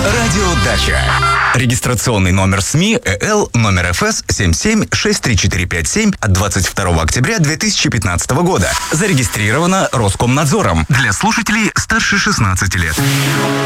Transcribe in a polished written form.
Радиодача. Регистрационный номер СМИ ЭЛ номер ФС 77-63457 от 22 октября 2015 года. Зарегистрировано Роскомнадзором для слушателей старше 16 лет.